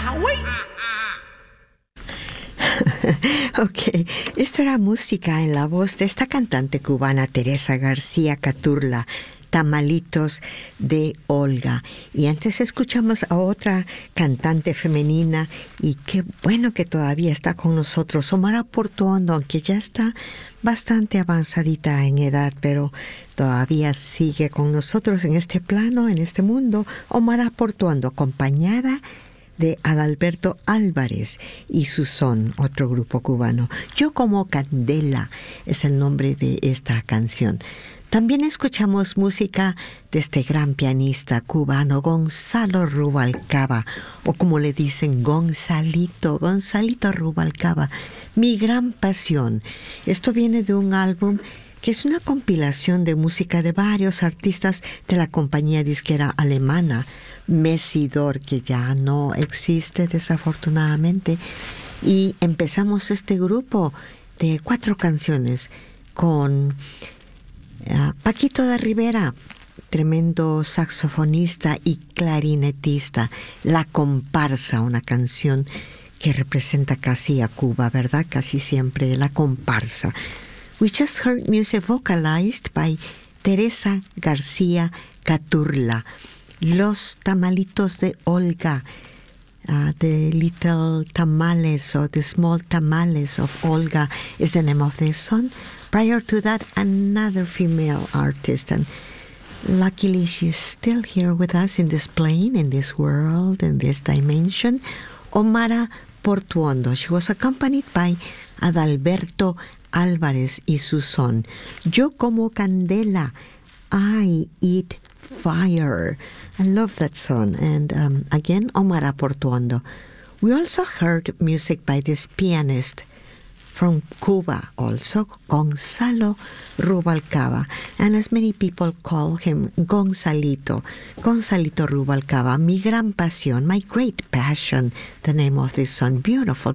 Ok, esto era música en la voz de esta cantante cubana Teresa García Caturla, Tamalitos de Olga. Y antes escuchamos a otra cantante femenina, y qué bueno que todavía está con nosotros, Omara Portuondo, aunque ya está bastante avanzadita en edad, pero todavía sigue con nosotros en este plano, en este mundo. Omara Portuondo, acompañada de Adalberto Álvarez y su son, otro grupo cubano. Yo como Candela es el nombre de esta canción. También escuchamos música de este gran pianista cubano Gonzalo Rubalcaba, o como le dicen, Gonzalito Rubalcaba, Mi Gran Pasión. Esto viene de un álbum que es una compilación de música de varios artistas de la compañía disquera alemana Messidor, que ya no existe desafortunadamente. Y empezamos este grupo de 4 canciones con Paquito de Rivera, tremendo saxofonista y clarinetista. La Comparsa, una canción que representa casi a Cuba, ¿verdad? Casi siempre la comparsa. We just heard music vocalized by Teresa García Caturla. Los Tamalitos de Olga, The Little Tamales, or The Small Tamales of Olga is the name of this song. Prior to that, another female artist, and luckily she's still here with us in this plane, in this world, in this dimension, Omara Portuondo. She was accompanied by Adalberto Álvarez y su son. Yo como Candela, I eat fire. I love that song. And again, Omara Portuondo. We also heard music by this pianist from Cuba, also Gonzalo Rubalcaba, and as many people call him, Gonzalito Rubalcaba, Mi Gran Pasión, My Great Passion, the name of this song, beautiful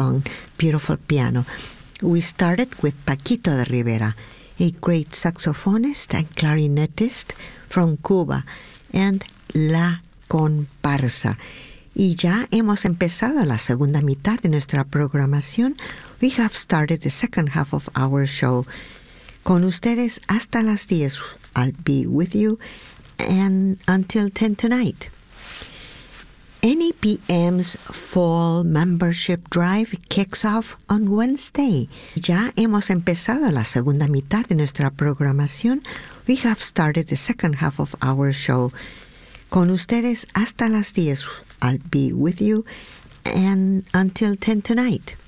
piano. We started with Paquito de Rivera, a great saxophonist and clarinetist from Cuba, and La Comparsa. Y ya hemos empezado la segunda mitad de nuestra programación. We have started the second half of our show. Con ustedes hasta las 10. I'll be with you and until 10 tonight. NEPM's Fall Membership Drive kicks off on Wednesday. Ya hemos empezado la segunda mitad de nuestra programación. We have started the second half of our show. Con ustedes hasta las 10. I'll be with you and until 10 tonight.